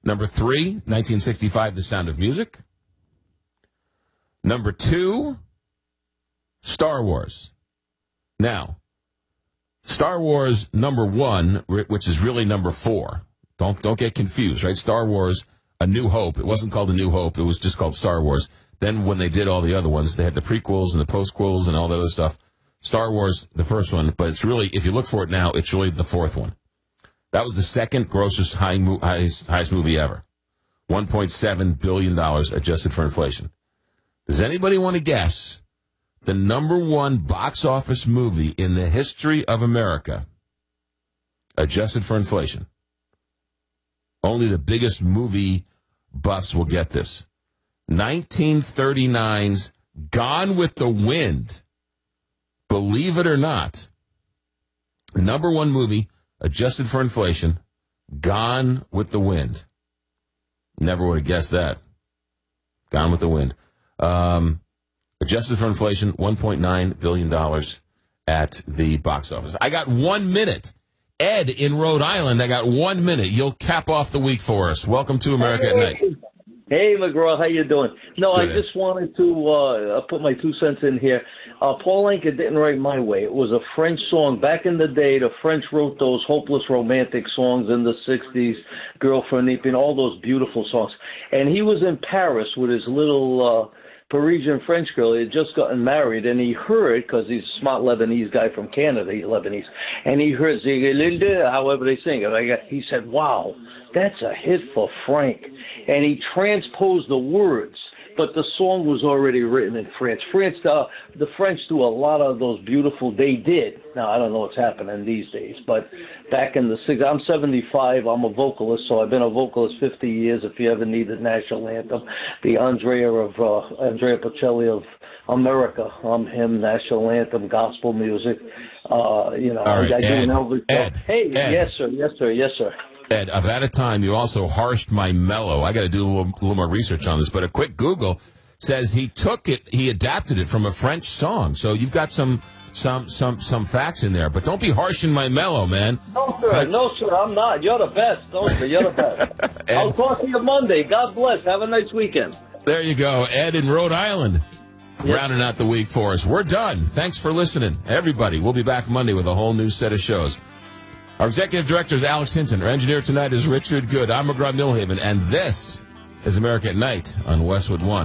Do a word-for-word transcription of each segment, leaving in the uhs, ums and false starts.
Number three, nineteen sixty-five, The Sound of Music. Number two, Star Wars. Now, Star Wars number one, which is really number four. Don't don't get confused, right? Star Wars, A New Hope. It wasn't called A New Hope. It was just called Star Wars. Then when they did all the other ones, they had the prequels and the postquels and all that other stuff. Star Wars, the first one, but it's really, if you look for it now, it's really the fourth one. That was the second grossest high mo- highest, highest movie ever. one point seven billion dollars adjusted for inflation. Does anybody want to guess the number one box office movie in the history of America, adjusted for inflation? Only the biggest movie buffs will get this. nineteen thirty-nine's Gone with the Wind. Believe it or not, number one movie, adjusted for inflation, Gone with the Wind. Never would have guessed that. Gone with the Wind. Um, adjusted for inflation, one point nine billion dollars at the box office. I got one minute. Ed in Rhode Island, I got one minute. You'll cap off the week for us. Welcome to America at Night. Hey, McGraw, how you doing? No, Good. I just wanted to uh, put my two cents in here. Uh, Paul Anka didn't write My Way. It was a French song. Back in the day, the French wrote those hopeless romantic songs in the sixties, Girlfriend Ippin, all those beautiful songs. And he was in Paris with his little uh, Parisian French girl. He had just gotten married, and he heard, because he's a smart Lebanese guy from Canada, he's Lebanese, and he heard Zigalilde, however they sing it. He said, wow, that's a hit for Frank. And he transposed the words, but the song was already written in French. France, uh, the French do a lot of those beautiful, they did. Now, I don't know what's happening these days, but back in the sixties, I'm seventy-five, I'm a vocalist, so I've been a vocalist fifty years. If you ever need a national anthem, the Andrea of, uh, Andrea Bocelli of America, I'm him, national anthem, gospel music. Uh, you know, All right, I, I do Ed, an Elvis. Ed, hey, Ed. yes, sir, yes, sir, yes, sir. Ed, I've had a time you also harshed my mellow. I got to do a little, little more research on this, but a quick Google says he took it, he adapted it from a French song. So you've got some some some some facts in there, but don't be harshing my mellow, man. No, sir. No, sir. I'm not. You're the best. No, sir. You're the best. Ed, I'll talk to you Monday. God bless. Have a nice weekend. There you go. Ed in Rhode Island. Yep. Rounding out the week for us. We're done. Thanks for listening. Everybody, we'll be back Monday with a whole new set of shows. Our executive director is Alex Hinton. Our engineer tonight is Richard Good. I'm McGraw Millhaven, and this is America at Night on Westwood One.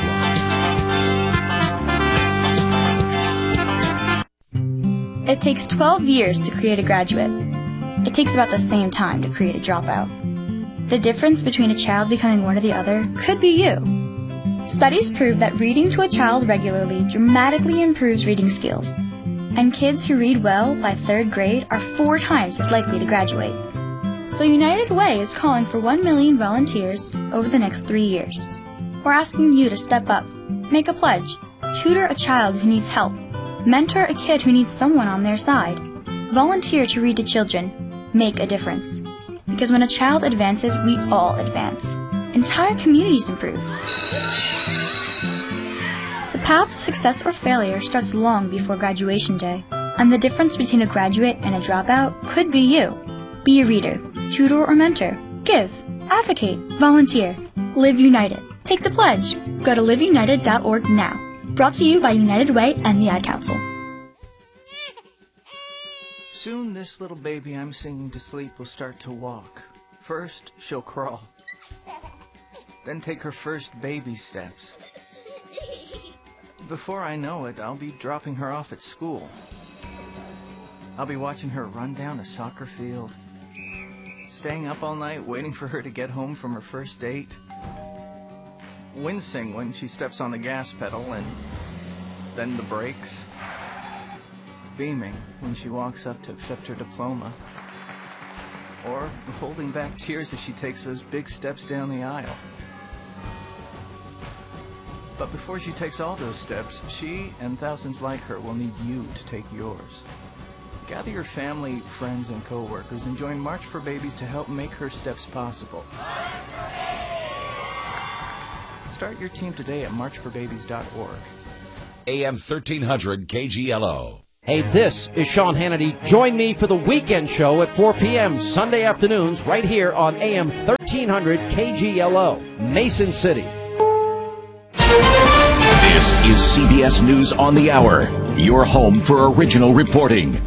It takes twelve years to create a graduate. It takes about the same time to create a dropout. The difference between a child becoming one or the other could be you. Studies prove that reading to a child regularly dramatically improves reading skills. And kids who read well by third grade are four times as likely to graduate. So United Way is calling for one million volunteers over the next three years. We're asking you to step up, make a pledge, tutor a child who needs help, mentor a kid who needs someone on their side, volunteer to read to children, make a difference. Because when a child advances, we all advance. Entire communities improve. The path to success or failure starts long before graduation day, and the difference between a graduate and a dropout could be you. Be a reader, tutor or mentor, give, advocate, volunteer, live united. Take the pledge. Go to live united dot org now. Brought to you by United Way and the Ad Council. Soon this little baby I'm singing to sleep will start to walk. First, she'll crawl. Then take her first baby steps. Before I know it, I'll be dropping her off at school. I'll be watching her run down a soccer field, staying up all night waiting for her to get home from her first date, wincing when she steps on the gas pedal and then the brakes, beaming when she walks up to accept her diploma, or holding back tears as she takes those big steps down the aisle. But before she takes all those steps, she and thousands like her will need you to take yours. Gather your family, friends, and co-workers and join March for Babies to help make her steps possible. Start your team today at march for babies dot org. A M thirteen hundred K G L O. Hey, this is Sean Hannity. Join me for the weekend show at four p.m. Sunday afternoons right here on A M thirteen hundred. thirteen hundred K G L O, Mason City. This is C B S News on the Hour, your home for original reporting.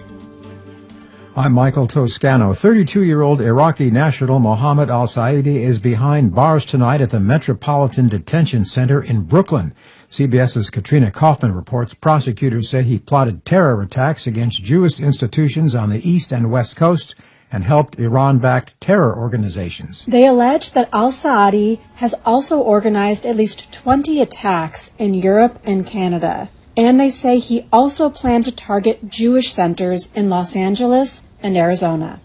I'm Michael Toscano. thirty-two-year-old Iraqi national Mohammed al-Saidi is behind bars tonight at the Metropolitan Detention Center in Brooklyn. CBS's Katrina Kaufman reports prosecutors say he plotted terror attacks against Jewish institutions on the East and West Coast and helped Iran-backed terror organizations. They allege that al-Saadi has also organized at least twenty attacks in Europe and Canada. And they say he also planned to target Jewish centers in Los Angeles and Arizona.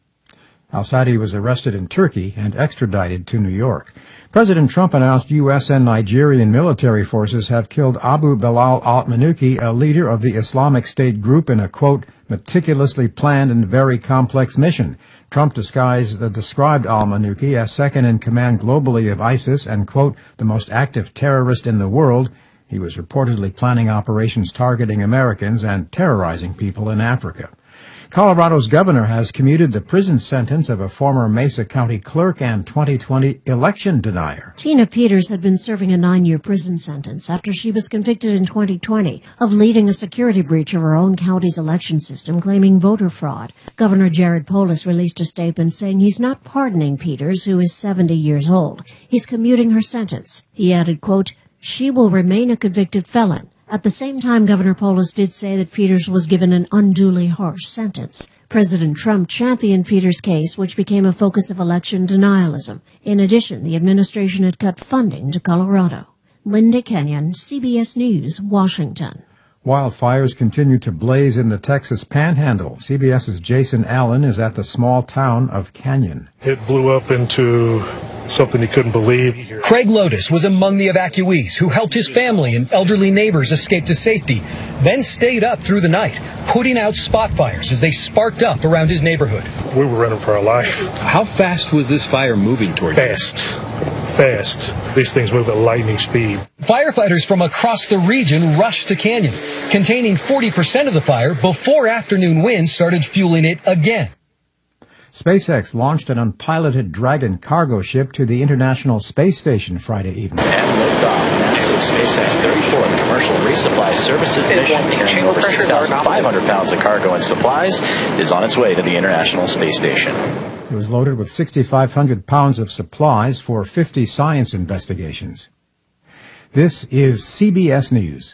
Al-Saadi was arrested in Turkey and extradited to New York. President Trump announced U S and Nigerian military forces have killed Abu Bilal al-Manuki, a leader of the Islamic State group, in a, quote, meticulously planned and very complex mission. Trump disguised, uh, described al-Manuki as second in command globally of ISIS and, quote, the most active terrorist in the world. He was reportedly planning operations targeting Americans and terrorizing people in Africa. Colorado's governor has commuted the prison sentence of a former Mesa County clerk and twenty twenty election denier. Tina Peters had been serving a nine-year prison sentence after she was convicted in twenty twenty of leading a security breach of her own county's election system, claiming voter fraud. Governor Jared Polis released a statement saying he's not pardoning Peters, who is seventy years old. He's commuting her sentence. He added, quote, she will remain a convicted felon. At the same time, Governor Polis did say that Peters was given an unduly harsh sentence. President Trump championed Peters' case, which became a focus of election denialism. In addition, the administration had cut funding to Colorado. Linda Kenyon, C B S News, Washington. Wildfires continue to blaze in the Texas Panhandle. CBS's Jason Allen is at the small town of Canyon. It blew up into something he couldn't believe. Craig Lotus was among the evacuees who helped his family and elderly neighbors escape to safety, then stayed up through the night, putting out spot fires as they sparked up around his neighborhood. We were running for our life. How fast was this fire moving toward you? Fast. Fast. These things move at lightning speed. Firefighters from across the region rushed to Canyon, containing forty percent of the fire before afternoon winds started fueling it again. SpaceX launched an unpiloted Dragon cargo ship to the International Space Station Friday evening. And liftoff. NASA's SpaceX thirty-fourth commercial resupply services mission, carrying over six thousand five hundred pounds of cargo and supplies, is on its way to the International Space Station. It was loaded with six thousand five hundred pounds of supplies for fifty science investigations. This is C B S News.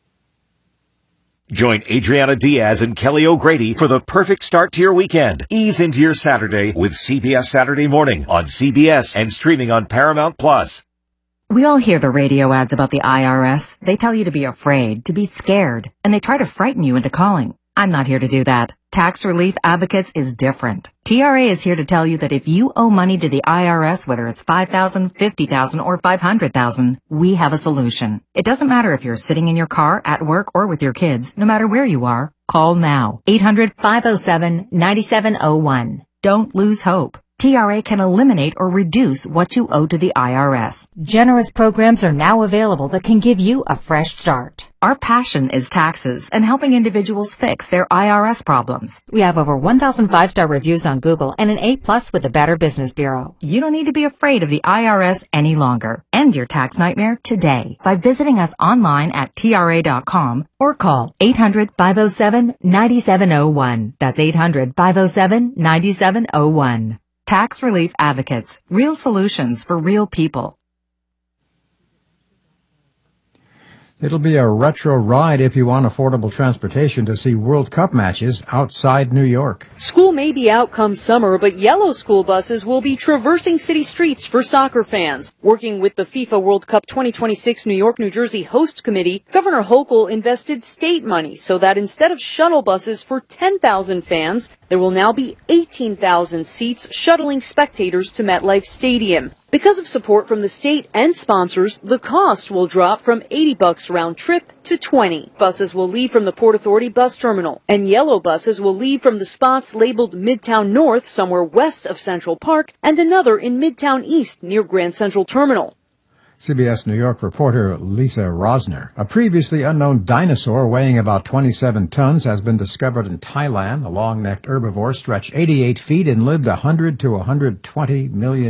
Join Adriana Diaz and Kelly O'Grady for the perfect start to your weekend. Ease into your Saturday with C B S Saturday Morning on C B S and streaming on Paramount Plus. We all hear the radio ads about the I R S. They tell you to be afraid, to be scared, and they try to frighten you into calling. I'm not here to do that. Tax Relief Advocates is different. T R A is here to tell you that if you owe money to the I R S, whether it's five thousand dollars, fifty thousand dollars, or five hundred thousand dollars, we have a solution. It doesn't matter if you're sitting in your car, at work, or with your kids. No matter where you are, call now. eight hundred, five oh seven, nine seven oh one. Don't lose hope. T R A can eliminate or reduce what you owe to the I R S. Generous programs are now available that can give you a fresh start. Our passion is taxes and helping individuals fix their I R S problems. We have over one thousand five-star reviews on Google and an A plus with the Better Business Bureau. You don't need to be afraid of the I R S any longer. End your tax nightmare today by visiting us online at T R A dot com or call eight hundred, five oh seven, nine seven oh one. That's eight hundred, five oh seven, nine seven oh one. Tax Relief Advocates. Real solutions for real people. It'll be a retro ride if you want affordable transportation to see World Cup matches outside New York. School may be out come summer, but yellow school buses will be traversing city streets for soccer fans. Working with the FIFA World Cup twenty twenty-six New York, New Jersey host committee, Governor Hochul invested state money so that instead of shuttle buses for ten thousand fans, there will now be eighteen thousand seats shuttling spectators to MetLife Stadium. Because of support from the state and sponsors, the cost will drop from eighty bucks round trip to twenty. Buses will leave from the Port Authority bus terminal, and yellow buses will leave from the spots labeled Midtown North, somewhere west of Central Park, and another in Midtown East near Grand Central Terminal. C B S New York reporter Lisa Rosner. A previously unknown dinosaur weighing about twenty-seven tons has been discovered in Thailand. The long-necked herbivore stretched eighty-eight feet and lived one hundred to one hundred twenty million